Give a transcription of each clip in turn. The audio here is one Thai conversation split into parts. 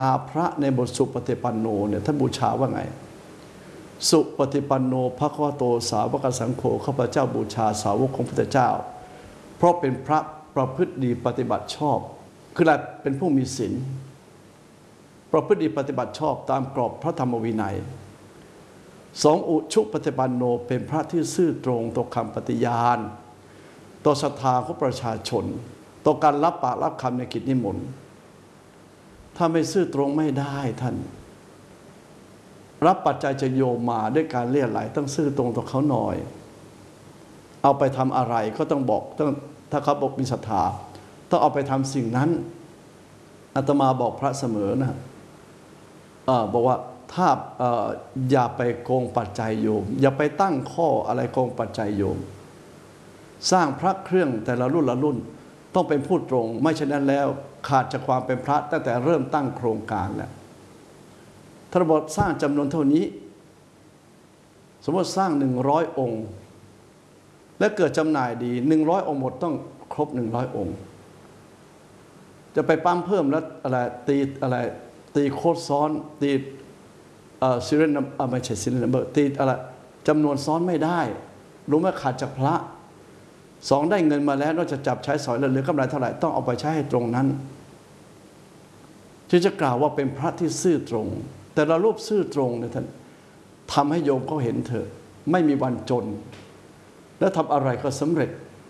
พระในบทสุปฏิปันโนเนี่ยท่านบูชาว่าไงสุปฏิปันโนภควโตสาวกสังโฆข้าพเจ้าบูชาสาวกของพระพุทธเจ้าเพราะเป็นพระประพฤติดีปฏิบัติชอบคืออะไรเป็นผู้มีศีลประพฤติดีปฏิบัติชอบตามกรอบพระธรรมวินัยสองอุชุปฏิปันโนเป็นพระที่ซื่อตรงต่อคำปฏิญาณต่อศรัทธาของประชาชนต่อการรับปากรับคำในกิจนิมนต์ถ้าไม่ซื่อตรงไม่ได้ท่านรับปัจจัยจะโยมมาด้วยการเลี่ยไหลต้องซื่อตรงต่อเขาหน่อยเอาไปทำอะไรก็ต้องบอกถ้าเขาบอกมีศรัทธาต้องเอาไปทำสิ่งนั้นอาตมาบอกพระเสมอนะบอกว่าถ้าอย่าไปโกงปัจจัยโยมอย่าไปตั้งข้ออะไรโกงปัจจัยโยมสร้างพระเครื่องแต่ละรุ่นละรุ่นต้องเป็นผู้ตรงไม่เช่นนั้นแล้วขาดจากความเป็นพระตั้งแต่เริ่มตั้งโครงการแล้วถ้าเราบอกสร้างจำนวนเท่านี้สมมติสร้าง100 องค์และเกิดจำหน่ายดี100 องค์หมดต้องครบ100 องค์จะไปปั้มเพิ่มแล้วตีโคตรซ้อนตีซีเรียลไม่ใช่ซีเรียลนัมเบอร์ตีอะไรจำนวนซ้อนไม่ได้รู้ไหมขาดจากพระสองได้เงินมาแล้วนอกจากจับใช้สอยแล้วเหลือกำไรเท่าไหร่ต้องเอาไปใช้ให้ตรงนั้นที่จะกล่าวว่าเป็นพระที่ซื่อตรงแต่ละรูปซื่อตรงเนี่ยท่านทำให้โยมเขาเห็นเถอะไม่มีวันจนและทำอะไรก็สำเร็จ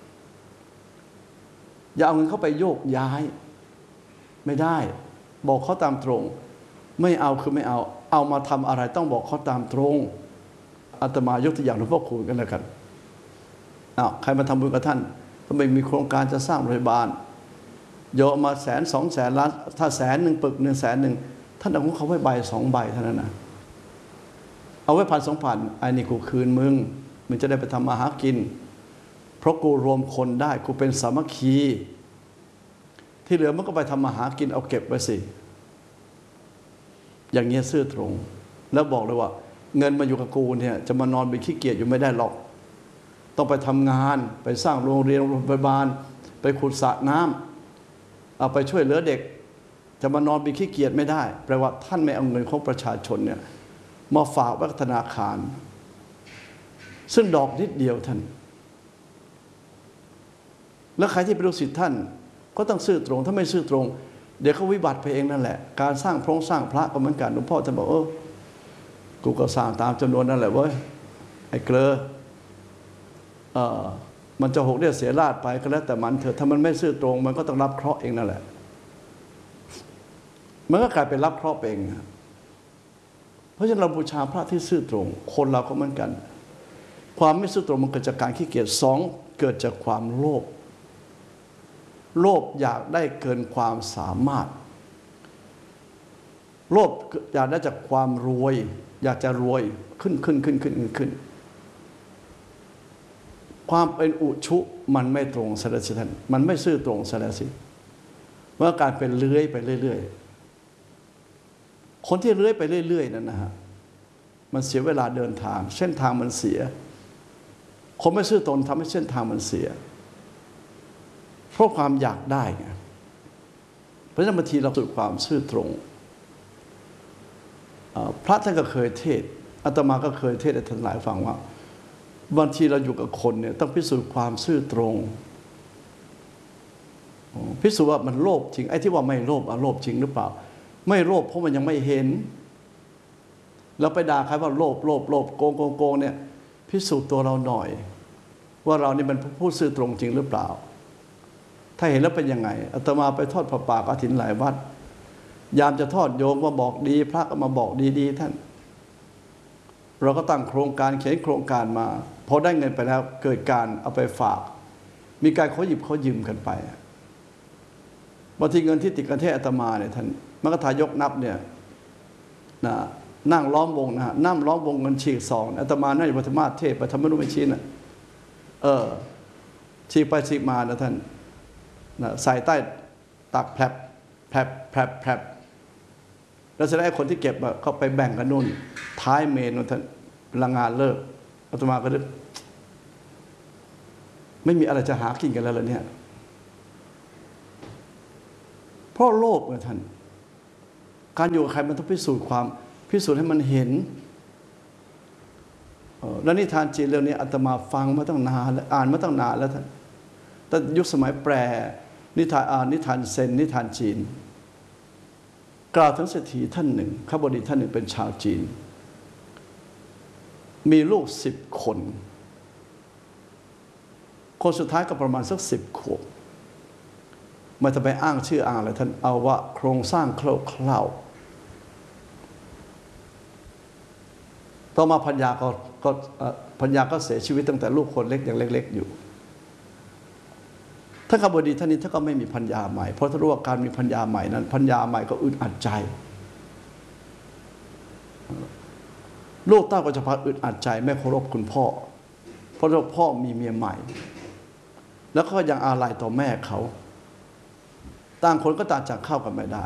อย่าเอาเงินเข้าไปโยกย้ายไม่ได้บอกเขาตามตรงไม่เอาคือไม่เอามาทำอะไรต้องบอกเขาตามตรงอาตมายกตัวอย่างหลวงพ่อคูณกันแล้วกันใครมาทำบุญกับท่านถ้าไม่มีโครงการจะสร้างโรงพยาบาลโยมมา100,000 200,000 ล้านถ้า100,000 ปึก100,000ท่านเอาของเขาไว้ใบ2 ใบเท่านั้นนะเอาไว้1,000-2,000ไอ้นี่กูคืนมึงจะได้ไปทำมาหากินเพราะกูรวมคนได้กูเป็นสามัคคีที่เหลือมันก็ไปทำมาหากินเอาเก็บไว้สิอย่างเงี้ยซื่อตรงแล้วบอกเลยว่าเงินมาอยู่กับกูเนี่ยจะมานอนเป็นขี้เกียจอยู่ไม่ได้หรอกต้องไปทำงานไปสร้างโรงเรียนโรงพยาบาลไปขุดสระน้ำเอาไปช่วยเหลือเด็กจะมานอนเป็นขี้เกียจไม่ได้แปลว่าท่านไม่เอาเงินของประชาชนเนี่ยมาฝากไว้ธนาคารซึ่งดอกนิดเดียวท่านแล้วใครที่เป็นลูกศิษย์ท่านก็ต้องซื่อตรงถ้าไม่ซื่อตรงเดี๋ยวเขาวิบัติไปเองนั่นแหละการสร้างพระก็เหมือนกันหลวงพ่อจะบอกกูก็สร้างตามจำนวนนั่นแหละเว้ยไอ้เกลือมันจะหกเรียกเสียราดไปก็แล้วแต่มันเถอะถ้ามันไม่ซื่อตรงมันก็ต้องรับเคราะห์เองนั่นแหละมันก็กลายเป็นรับเคราะห์เองเพราะฉะนั้นเราบูชาพระที่ซื่อตรงคนเราก็เหมือนกันความไม่ซื่อตรงมันเกิดจากการขี้เกียจ2เกิดจากความโลภอยากได้เกินความสามารถโลภอยากได้จากความรวยอยากจะรวยขึ้นความเป็นอุชุมันไม่ตรงสารสิท่านมันไม่ซื่อตรงสารสิเมื่อการเป็นเลื้อยไปเรื่อยๆคนที่เลื้อยไปเรื่อยๆนั่นนะฮะมันเสียเวลาเดินทางเส้นทางมันเสียคนไม่ซื่อตรงทำให้เส้นทางมันเสียเพราะความอยากได้ไงเพราะฉะนั้นบางทีเราสุดความซื่อตรงพระท่านก็เคยเทศอาตมาก็เคยเทศให้ท่านหลายฟังว่าบางทีเราอยู่กับคนเนี่ยต้องพิสูจน์ความซื่อตรงพิสูจน์ว่ามันโลภจริงไอ้ที่ว่าไม่โลภโลภจริงหรือเปล่าไม่โลภเพราะมันยังไม่เห็นแล้วไปด่าใครว่าโลภโกงเนี่ยพิสูจน์ตัวเราหน่อยว่าเรานี่มันผู้ซื่อตรงจริงหรือเปล่าถ้าเห็นแล้วเป็นยังไงอาตมาไปทอดผ้าป่ากฐินหลายวัดยามจะทอดโยมมาบอกดีพระก็มาบอกดีท่านเราก็ตั้งโครงการเขียนโครงการมาพอได้เงินไปแล้วเกิดการเอาไปฝากมีการเขาหยิบเขายืมกันไปบางทีเงินที่ติดกันเทศอาตมาเนี่ยท่านมกทายกนับเนี่ยนั่งล้อมวงนะนั่งล้อมวงเงินฉีกซองอาตมานั่งอยู่ปฐมาเทศไปทำไม่รู้ไม่ชี้นะฉีกไปฉีกมานะท่านใส่ใต้ตักแผลบแล้วเสร็จแล้วไอ้คนที่เก็บเขาไปแบ่งกันนู่นท้ายเมนท่านพลังงานเลิกอาตมาก็นึกไม่มีอะไรจะหากินกันแล้วเนี่ย เพราะโลภไงท่านการอยู่กับใครมันต้องพิสูจน์ให้มันเห็นแล้วนิทานจีนเรื่องนี้อาตมาฟังมาตั้งนานแล้วอ่านมาตั้งนานแล้วท่านแต่ยุคสมัยแปรนิทานเซนนิทานจีนกล่าวถึงเศรษฐีท่านหนึ่งข้าบดีท่านหนึ่งเป็นชาวจีนมีลูก10 คนคนสุดท้ายก็ประมาณสัก10 ขวบไม่ต้องไปอ้างชื่ออ้างอะไรท่านเอาว่าโครงสร้างคร่าวๆต่อมาพัญญาก็เสียชีวิตตั้งแต่ลูกคนเล็กยังเล็กๆอยู่ท่านข้าบดีท่านนี้ท่านก็ไม่มีพัญญาใหม่เพราะท่านรู้ว่าการมีพัญญาใหม่นั้นพัญญาใหม่ก็อึดอัดใจลูกเต้าก็จะพาอึดอัดใจไม่เคารพคุณพ่อเพราะว่าพ่อมีเมียใหม่แล้วก็ยังอาลัยต่อแม่เขาต่างคนก็ต่างจากเข้ากันไม่ได้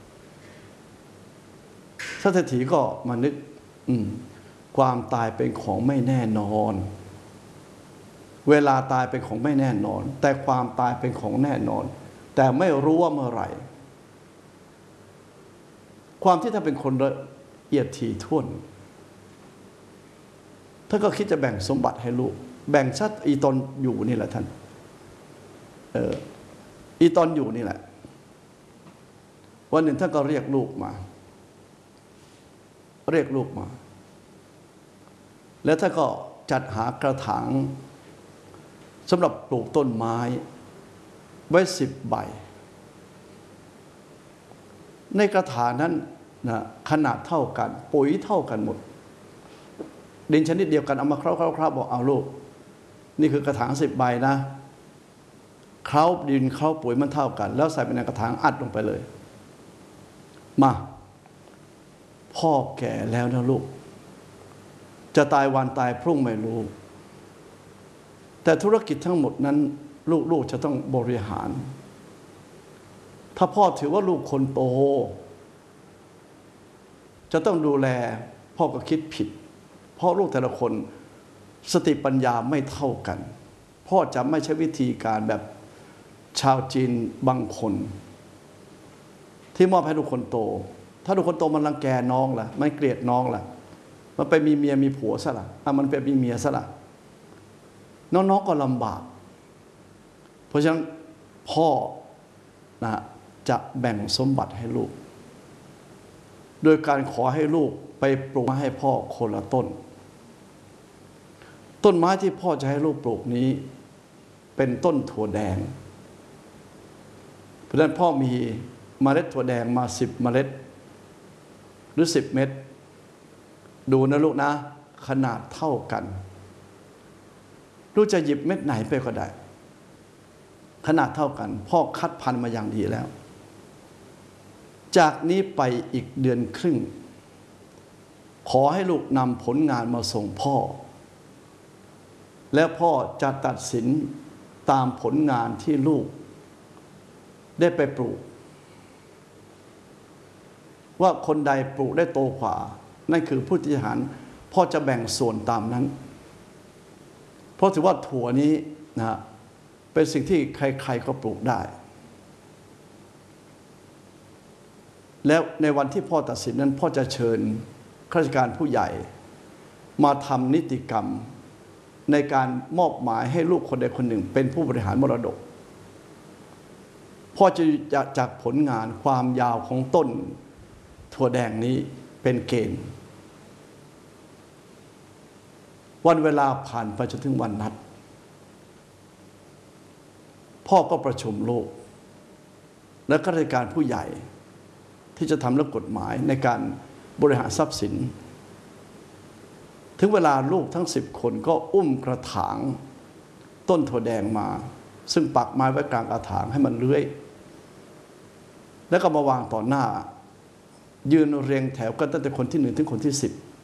เศรษฐีก็มานึกความตายเป็นของไม่แน่นอนเวลาตายเป็นของไม่แน่นอนแต่ความตายเป็นของแน่นอนแต่ไม่รู้ว่าเมื่อไหร่ความที่ถ้าเป็นคนละเอียดถี่ถ้วนท่านก็คิดจะแบ่งสมบัติให้ลูกแบ่งชัดอีตอนอยู่นี่แหละท่านอีตอนอยู่นี่แหละวันหนึ่งท่านก็เรียกลูกมาแล้วท่านก็จัดหากระถางสำหรับปลูกต้นไม้ไว้10 ใบในกระถางนั้นนะขนาดเท่ากันปุ๋ยเท่ากันหมดดินชนิดเดียวกันเอามาเคล้าบอกเอาลูกนี่คือกระถาง10 ใบนะเคล้าดินเคล้าปุ๋ยมันเท่ากันแล้วใส่ไปในกระถางอัดลงไปเลยมาพ่อแก่แล้วนะลูกจะตายวันตายพรุ่งไม่รู้แต่ธุรกิจทั้งหมดนั้นลูกจะต้องบริหารถ้าพ่อถือว่าลูกคนโตจะต้องดูแลพ่อก็คิดผิดเพราะลูกแต่ละคนสติปัญญาไม่เท่ากันพ่อจะไม่ใช้วิธีการแบบชาวจีนบางคนที่มอบให้ลูกคนโตถ้าลูกคนโตมันรังแกน้องล่ะมันเกลียดน้องล่ะมันไปมีเมียมีผัวซะล่ะมันไปมีเมียซะล่ะน้องๆก็ลำบากเพราะฉะนั้นพ่อนะจะแบ่งสมบัติให้ลูกโดยการขอให้ลูกไปปลูกไม้ให้พ่อคนละต้นไม้ที่พ่อจะให้ลูกปลูกนี้เป็นต้นถั่วแดงเพราะฉะนั้นพ่อมีเมล็ดถั่วแดงมา10 เมล็ดหรือ10 เม็ดดูนะลูกนะขนาดเท่ากันลูกจะหยิบเม็ดไหนไปก็ได้ขนาดเท่ากันพ่อคัดพันธุ์มาอย่างดีแล้วจากนี้ไปอีก1 เดือนครึ่งขอให้ลูกนำผลงานมาส่งพ่อแล้วพ่อจะตัดสินตามผลงานที่ลูกได้ไปปลูกว่าคนใดปลูกได้โตกว่านั่นคือผู้ที่หารพ่อจะแบ่งส่วนตามนั้นเพราะถือว่าถั่วนี้นะเป็นสิ่งที่ใครๆก็ปลูกได้แล้วในวันที่พ่อตัดสินนั้นพ่อจะเชิญข้าราชการผู้ใหญ่มาทำนิติกรรมในการมอบหมายให้ลูกคนใดคนหนึ่งเป็นผู้บริหารมรดกพ่อจะจากผลงานความยาวของต้นถั่วแดงนี้เป็นเกณฑ์วันเวลาผ่านไปจนถึงวันนัดพ่อก็ประชุมลูกและข้าราชการผู้ใหญ่ที่จะทำเรื่องกฎหมายในการบริหารทรัพย์สินถึงเวลาลูกทั้ง10 คนก็อุ้มกระถางต้นถั่วแดงมาซึ่งปักไม้ไว้กลางกระถางให้มันเลื้อยแล้วก็มาวางต่อหน้ายืนเรียงแถวกันตั้งแต่คนที่1ถึงคนที่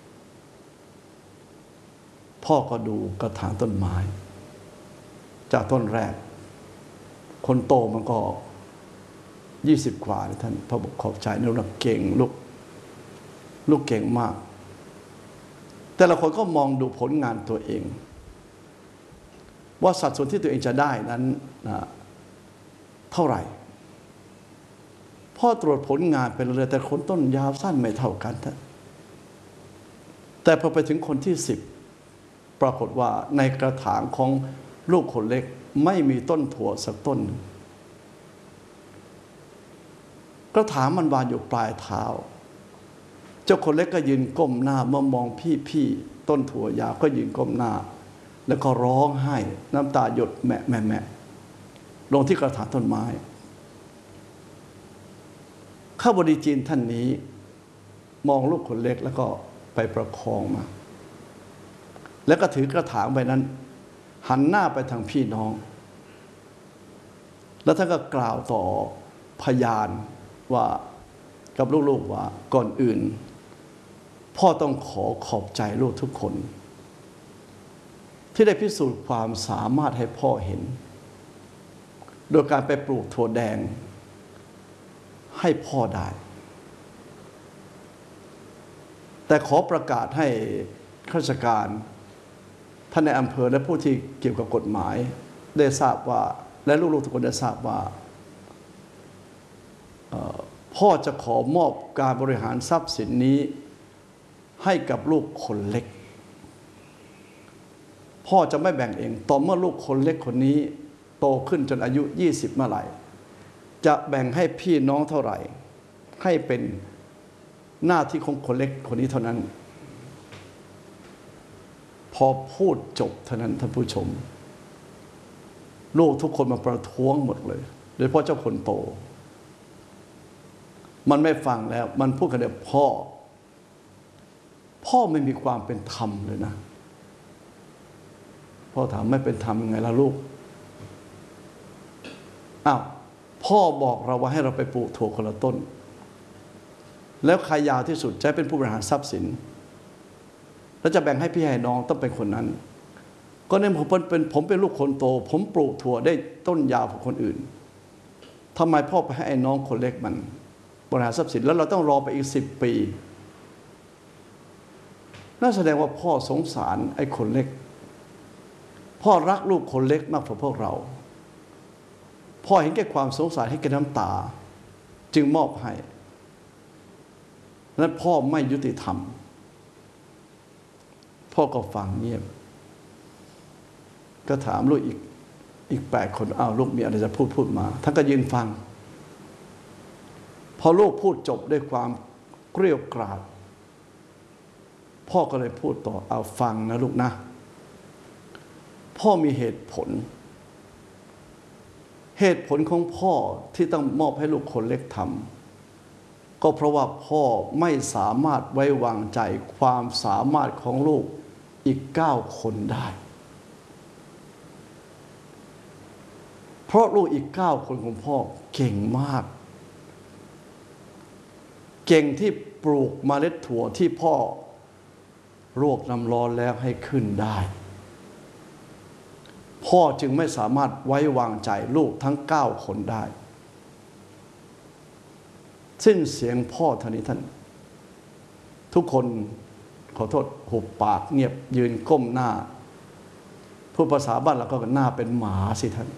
10พ่อก็ดูกระถางต้นไม้จากต้นแรกคนโตมันก็20 กว่าท่านพ่อบอกขอบใจนะลูกเก่งลูกเก่งมากแต่ละคนก็มองดูผลงานตัวเองว่าสัดส่วนที่ตัวเองจะได้นั้นเท่าไหร่พ่อตรวจผลงานไปเลยแต่คนต้นยาวสั้นไม่เท่ากันแต่พอไปถึงคนที่10ปรากฏว่าในกระถางของลูกคนเล็กไม่มีต้นถั่วสักต้น กระถางมันวางอยู่ปลายเท้าเจ้าคนเล็กก็ยืนก้มหน้าเมื่อมองพี่ต้นถั่วยาวก็ยืนก้มหน้าแล้วก็ร้องไห้น้ำตาหยดแมะลงที่กระถางต้นไม้ข้าบดีจีนท่านนี้มองลูกคนเล็กแล้วก็ไปประคองมาแล้วก็ถือกระถางใบนั้นหันหน้าไปทางพี่น้องแล้วท่านก็กล่าวต่อพยานว่ากับลูกๆว่าก่อนอื่นพ่อต้องขอบใจลูกทุกคนที่ได้พิสูจน์ความสามารถให้พ่อเห็นโดยการไปปลูกถั่วแดงให้พ่อได้แต่ขอประกาศให้ข้าราชการท่านในอำเภอและผู้ที่เกี่ยวกับกฎหมายได้ทราบว่าและลูกๆทุกคนได้ทราบว่าพ่อจะขอมอบการบริหารทรัพย์สินนี้ให้กับลูกคนเล็กพ่อจะไม่แบ่งเองต่อเมื่อลูกคนเล็กคนนี้โตขึ้นจนอายุ20เมื่อไหร่จะแบ่งให้พี่น้องเท่าไหร่ให้เป็นหน้าที่ของคนเล็กคนนี้เท่านั้นพอพูดจบเท่านั้นท่านผู้ชมลูกทุกคนมาประท้วงหมดเลยโดยเฉพาะเจ้าคนโตมันไม่ฟังแล้วมันพูดกันเดียวพ่อไม่มีความเป็นธรรมเลยนะพ่อถามไม่เป็นธรรมยังไงล่ะลูกอ้าวพ่อบอกเราว่าให้เราไปปลูกถั่วคนละต้นแล้วใครยาวที่สุดจะเป็นผู้บริหารทรัพย์สินแล้วจะแบ่งให้พี่ให้น้องต้องเป็นคนนั้นก็เนี่ยผมเป็นลูกคนโตผมปลูกถั่วได้ต้นยาวกว่าคนอื่นทำไมพ่อไปให้ไอ้น้องคนเล็กมันบริหารทรัพย์สินแล้วเราต้องรอไปอีก10 ปีน่าแสดงว่าพ่อสงสารไอ้คนเล็กพ่อรักลูกคนเล็กมากกว่าพวกเราพ่อเห็นแก่ความสงสารให้แก่น้ำตาจึงมอบให้นั้นพ่อไม่ยุติธรรมพ่อก็ฟังเงียบก็ถามลูกอีก8 คนอ้าวลูกมีอะไรจะพูดมาท่านก็ยืนฟังพอลูกพูดจบด้วยความเกรี้ยวกราดพ่อก็เลยพูดต่อเอาฟังนะลูกนะพ่อมีเหตุผลของพ่อที่ต้องมอบให้ลูกคนเล็กทำก็เพราะว่าพ่อไม่สามารถไว้วางใจความสามารถของลูกอีก9 คนได้เพราะลูกอีก9 คนของพ่อเก่งมากเก่งที่ปลูกเมล็ดถั่วที่พ่อลวกน้ำร้อนแล้วให้ขึ้นได้พ่อจึงไม่สามารถไว้วางใจลูกทั้ง9 คนได้สิ้นเสียงพ่อท่านนี้ท่านทุกคนขอโทษหุบปากเงียบยืนก้มหน้าพูดภาษาบ้านเราก็หน้าเป็นหมาสิท่าน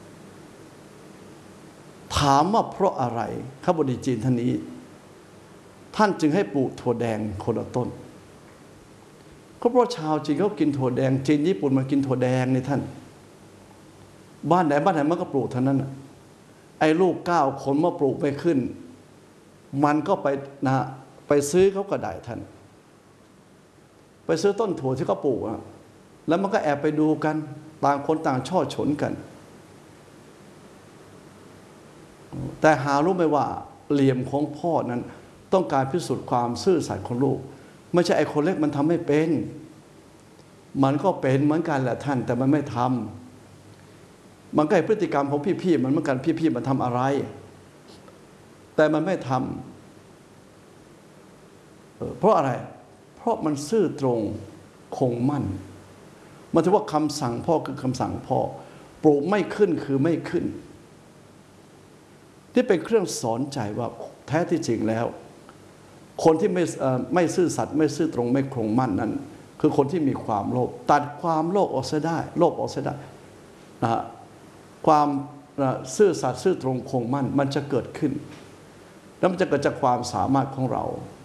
ถามว่าเพราะอะไรข้าบดีจีนท่านนี้ท่านจึงให้ปลูกถั่วแดงคนละต้นก็เพราะชาวจีนเขากินถั่วแดงจีนญี่ปุ่นมากินถั่วแดงในท่านบ้านไหนมันก็ปลูกเท่านั้นไอ้ลูก9 คนเมื่อปลูกไม่ขึ้นมันก็ไปซื้อเขาก็ได้ท่านไปซื้อต้นถั่วที่เขาปลูกแล้วมันก็แอบไปดูกันต่างคนต่างช่อฉนกันแต่หารู้ไหมว่าเหลี่ยมของพ่อนั้นต้องการพิสูจน์ความซื่อสัตย์ของลูกไม่ใช่ไอ้คนเล็กมันทำไม่เป็นมันก็เป็นเหมือนกันแหละท่านแต่มันไม่ทำมันก็พฤติกรรมของพี่ๆมันเหมือนกันพี่ๆมันทำอะไรแต่มันไม่ทำเพราะอะไรเพราะมันซื่อตรงคงมั่นมันถือว่าคำสั่งพ่อคือคำสั่งพ่อปลูกไม่ขึ้นคือไม่ขึ้นที่เป็นเครื่องสอนใจว่าแท้ที่จริงแล้วคนที่ไม่ซื่อสัตย์ไม่ซื่อตรงไม่คงมั่นนั้นคือคนที่มีความโลภตัดความโลภออกเสียได้โลภออกเสียได้ความซื่อสัตย์ซื่อตรงคงมั่นมันจะเกิดขึ้นแล้วมันจะเกิดจากความสามารถของเรา